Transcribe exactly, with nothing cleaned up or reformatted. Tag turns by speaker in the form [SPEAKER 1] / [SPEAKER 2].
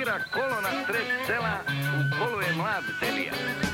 [SPEAKER 1] svira kolo na sred sela, u kolu je mlad Selija.